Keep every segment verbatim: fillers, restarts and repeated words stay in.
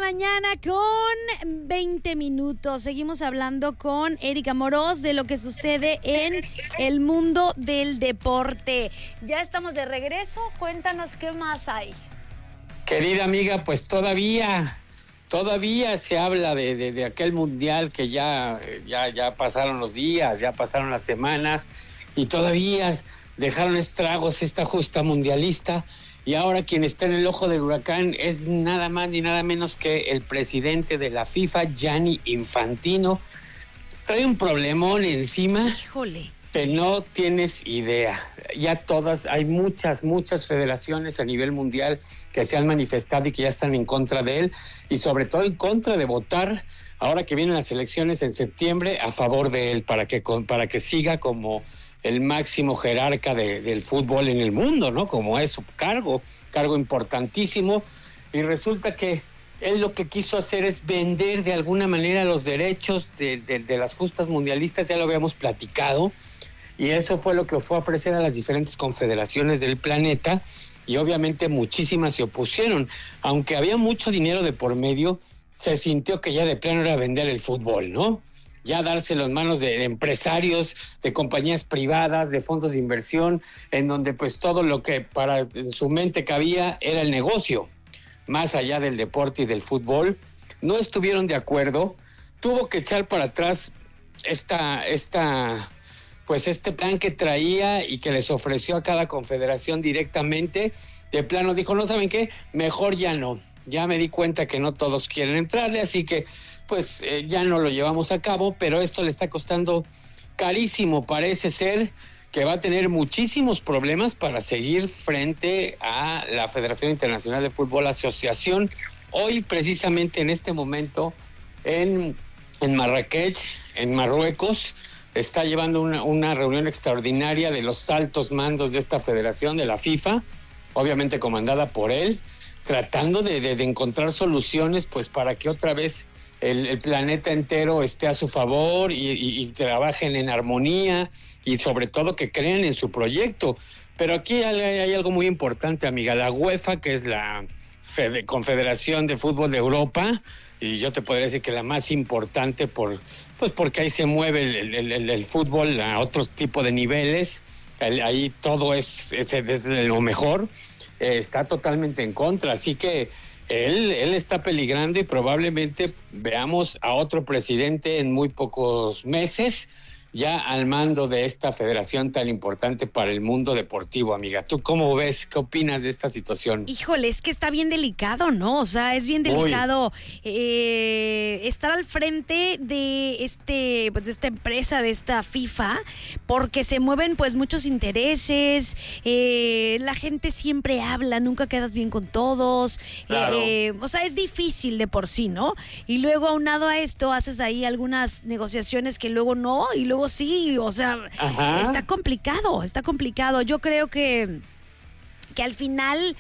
mañana con veinte minutos. Seguimos hablando con Erika Moroz de lo que sucede en el mundo del deporte. Ya estamos de regreso. Cuéntanos qué más hay. Querida amiga, pues todavía, todavía se habla de, de, de aquel mundial que ya, ya, ya pasaron los días, ya pasaron las semanas y todavía dejaron estragos esta justa mundialista. Y ahora quien está en el ojo del huracán es nada más ni nada menos que el presidente de la FIFA, Gianni Infantino. Trae un problemón encima. Híjole. Que no tienes idea. Ya todas, hay muchas, muchas federaciones a nivel mundial que se han manifestado y que ya están en contra de él, y sobre todo en contra de votar, ahora que vienen las elecciones en septiembre, a favor de él, para que, para que siga como el máximo jerarca de, del fútbol en el mundo, ¿no? Como es su cargo, cargo importantísimo, y resulta que él lo que quiso hacer es vender de alguna manera los derechos de, de, de las justas mundialistas, ya lo habíamos platicado, y eso fue lo que fue a ofrecer a las diferentes confederaciones del planeta, y obviamente muchísimas se opusieron. Aunque había mucho dinero de por medio, se sintió que ya de plano era vender el fútbol, ¿no? Ya dárselo en manos de, de empresarios, de compañías privadas, de fondos de inversión, en donde pues todo lo que para en su mente cabía era el negocio, más allá del deporte y del fútbol. No estuvieron de acuerdo, tuvo que echar para atrás esta, esta, pues este plan que traía y que les ofreció a cada confederación directamente. De plano dijo, no, ¿saben qué? Mejor ya no. Ya me di cuenta que no todos quieren entrarle, así que pues eh, ya no lo llevamos a cabo, pero esto le está costando carísimo. Parece ser que va a tener muchísimos problemas para seguir frente a la Federación Internacional de Fútbol Asociación. Hoy, precisamente en este momento, en, en Marrakech, en Marruecos, está llevando una, una reunión extraordinaria de los altos mandos de esta federación, de la FIFA, obviamente comandada por él, tratando de, de, de encontrar soluciones pues para que otra vez el, el planeta entero esté a su favor y, y, y trabajen en armonía y sobre todo que crean en su proyecto. Pero aquí hay, hay algo muy importante, amiga. La UEFA, que es la Fede, Confederación de Fútbol de Europa, y yo te podría decir que la más importante por, pues porque ahí se mueve el, el, el, el fútbol a otros tipos de niveles, el, ahí todo es, es, es lo mejor, eh, está totalmente en contra, así que Él, él está peligrando y probablemente veamos a otro presidente en muy pocos meses ya al mando de esta federación tan importante para el mundo deportivo, amiga. ¿Tú cómo ves? ¿Qué opinas de esta situación? Híjole, es que está bien delicado, ¿no? O sea, es bien delicado eh, estar al frente de este, pues de esta empresa, de esta FIFA, porque se mueven pues muchos intereses, eh, la gente siempre habla, nunca quedas bien con todos, Claro. eh, o sea, es difícil de por sí, ¿no? Y luego aunado a esto, haces ahí algunas negociaciones que luego no, y luego sí, o sea, Ajá. está complicado, está complicado. Yo creo que, que al final,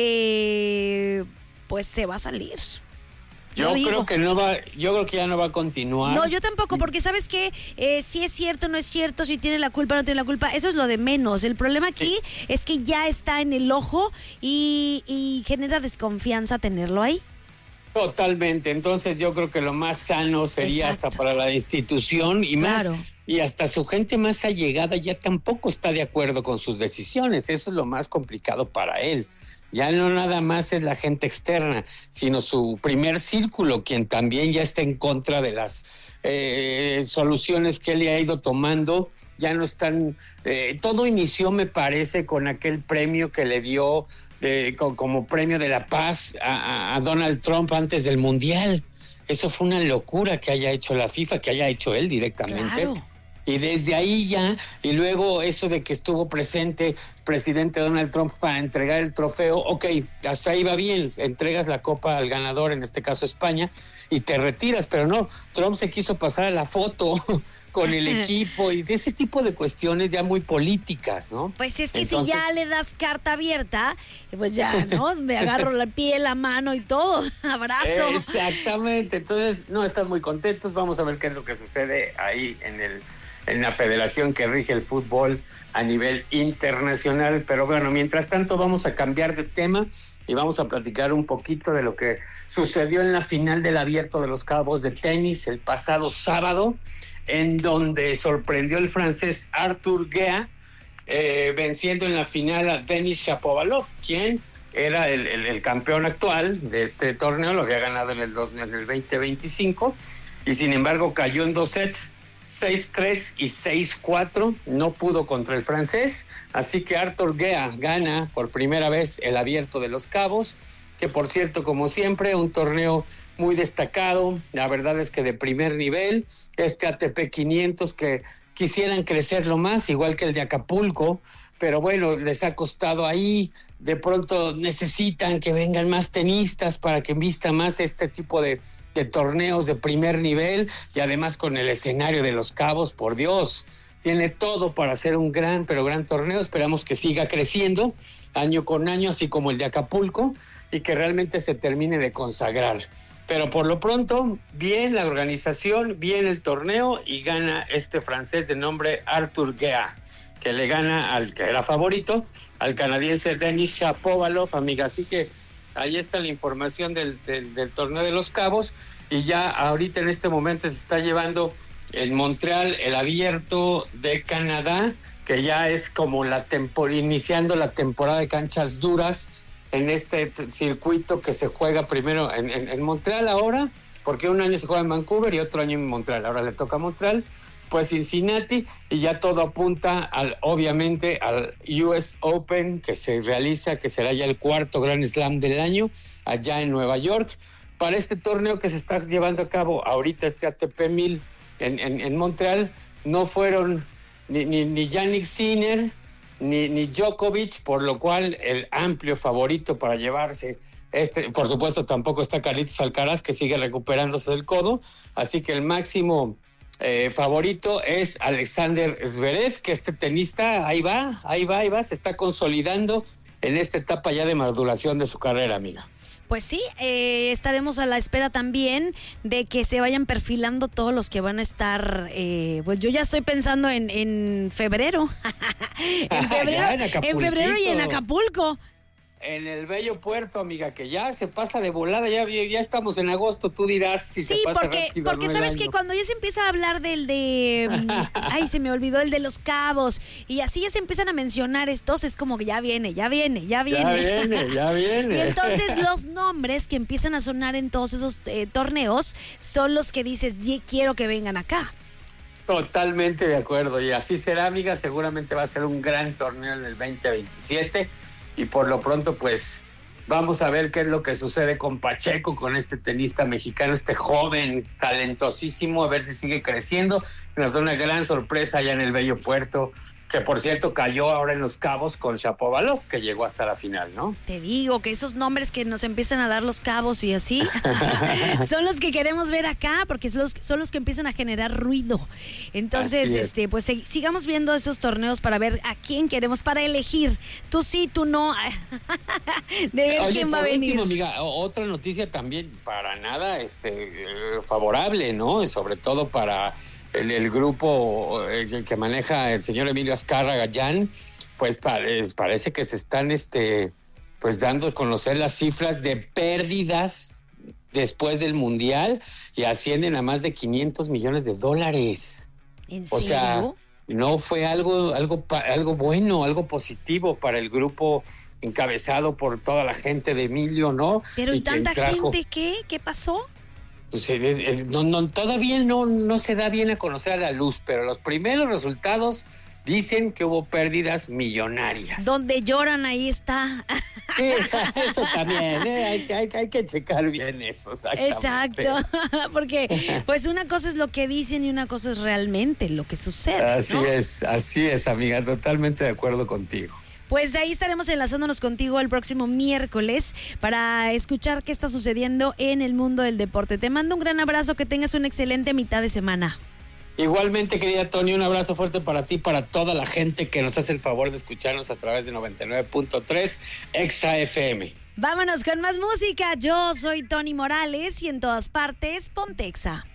eh, pues se va a salir. Yo creo que no va, yo creo que ya no va a continuar. No, yo tampoco, porque ¿sabes qué? Eh, si es cierto, no es cierto, si tiene la culpa, no tiene la culpa, eso es lo de menos. El problema aquí sí. es que ya está en el ojo y, y genera desconfianza tenerlo ahí. Totalmente, entonces yo creo que lo más sano sería Exacto. hasta para la institución y más, Claro. y hasta su gente más allegada ya tampoco está de acuerdo con sus decisiones, eso es lo más complicado para él. Ya no nada más es la gente externa, sino su primer círculo, quien también ya está en contra de las eh, soluciones que él le ha ido tomando. Ya no están, eh, todo inició, me parece, con aquel premio que le dio de, co, como premio de la paz a, a Donald Trump antes del Mundial. Eso fue una locura que haya hecho la FIFA, que haya hecho él directamente. Claro. Y desde ahí ya, y luego eso de que estuvo presente presidente Donald Trump para entregar el trofeo, ok, hasta ahí va bien, entregas la copa al ganador, en este caso España, y te retiras, pero no, Trump se quiso pasar a la foto con el equipo y de ese tipo de cuestiones ya muy políticas, ¿no? Pues es que Entonces, si ya le das carta abierta, pues ya, ¿no? Me agarro la piel, la mano y todo, abrazo. Exactamente, entonces no están muy contentos, vamos a ver qué es lo que sucede ahí en el en la federación que rige el fútbol a nivel internacional, pero bueno, mientras tanto vamos a cambiar de tema y vamos a platicar un poquito de lo que sucedió en la final del Abierto de los Cabos de tenis el pasado sábado, en donde sorprendió el francés Arthur Guéa, eh, venciendo en la final a Denis Shapovalov, quien era el, el, el campeón actual de este torneo, lo había ganado en el, dos, en el veinte veinticinco, y sin embargo cayó en dos sets, seis tres y seis cuatro, no pudo contra el francés, así que Arthur Guéa gana por primera vez el Abierto de los Cabos, que por cierto, como siempre, un torneo muy destacado, la verdad es que de primer nivel, este A T P quinientos que quisieran crecerlo más, igual que el de Acapulco, pero bueno, les ha costado ahí, de pronto necesitan que vengan más tenistas para que invista más este tipo de de torneos de primer nivel, y además con el escenario de Los Cabos, por Dios, tiene todo para hacer un gran, pero gran torneo. Esperamos que siga creciendo año con año, así como el de Acapulco, y que realmente se termine de consagrar. Pero por lo pronto, bien la organización, bien el torneo, y gana este francés de nombre Arthur Guéa, que le gana al que era favorito, al canadiense Denis Shapovalov, amiga. Así que ahí está la información del, del, del torneo de Los Cabos, y ya ahorita en este momento se está llevando en Montreal el Abierto de Canadá, que ya es como la tempo, iniciando la temporada de canchas duras en este t- circuito que se juega primero en, en, en Montreal ahora, porque un año se juega en Vancouver y otro año en Montreal. Ahora le toca a Montreal, pues Cincinnati, y ya todo apunta al, obviamente, al U S Open que se realiza, que será ya el cuarto Grand Slam del año, allá en Nueva York. Para este torneo que se está llevando a cabo ahorita, este A T P mil en, en, en Montreal, no fueron ni, ni, ni Jannik Sinner, ni, ni Djokovic, por lo cual el amplio favorito para llevarse este, por supuesto tampoco está Carlitos Alcaraz, que sigue recuperándose del codo, así que el máximo Eh, favorito es Alexander Zverev, que este tenista ahí va, ahí va, ahí va, se está consolidando en esta etapa ya de maduración de su carrera, amiga. Pues sí, eh, estaremos a la espera también de que se vayan perfilando todos los que van a estar, eh, pues yo ya estoy pensando en, en febrero, en febrero, en, en febrero y en Acapulco. En el bello puerto, amiga, que ya se pasa de volada, ya, ya estamos en agosto, tú dirás si sí, se pasa porque, rápido. porque no sabes que cuando ya se empieza a hablar del de, ay, se me olvidó el de Los Cabos, y así ya se empiezan a mencionar estos, es como que ya viene, ya viene, ya viene. Ya viene, ya viene. Y entonces los nombres que empiezan a sonar en todos esos eh, torneos son los que dices, quiero que vengan acá. Totalmente de acuerdo, y así será, amiga, seguramente va a ser un gran torneo en el veinte veintisiete. Y por lo pronto, pues, vamos a ver qué es lo que sucede con Pacheco, con este tenista mexicano, este joven, talentosísimo, a ver si sigue creciendo. Nos da una gran sorpresa allá en el bello puerto, que por cierto cayó ahora en Los Cabos con Shapovalov, que llegó hasta la final, ¿no? Te digo que esos nombres que nos empiezan a dar Los Cabos y así son los que queremos ver acá, porque son los, son los que empiezan a generar ruido. Entonces, este, pues sigamos viendo esos torneos para ver a quién queremos, para elegir. Tú sí, tú no. De ver Oye, quién va a venir. Último, amiga, otra noticia también para nada este, favorable, ¿no? Y sobre todo para El, el grupo el que maneja el señor Emilio Azcárraga Gallán, pues pare, parece que se están este, pues dando a conocer las cifras de pérdidas después del Mundial, y ascienden a más de quinientos millones de dólares. ¿En serio? O sea, no fue algo, algo, algo bueno, algo positivo para el grupo encabezado por toda la gente de Emilio, ¿no? Pero ¿y, y tanta trajo... gente qué? ¿Qué pasó? Pues, es, es, no, no, todavía no, no se da bien a conocer a la luz, pero los primeros resultados dicen que hubo pérdidas millonarias. Donde lloran, ahí está. Sí, eso también, ¿eh? hay, hay, hay que checar bien eso. Exacto, porque pues una cosa es lo que dicen y una cosa es realmente lo que sucede. Así ¿no? es, así es, amiga, totalmente de acuerdo contigo. Pues de ahí estaremos enlazándonos contigo el próximo miércoles para escuchar qué está sucediendo en el mundo del deporte. Te mando un gran abrazo, que tengas una excelente mitad de semana. Igualmente, querida Tony, un abrazo fuerte para ti, para toda la gente que nos hace el favor de escucharnos a través de noventa y nueve punto tres Exa F M. Vámonos con más música. Yo soy Tony Morales y en todas partes, ponte Exa.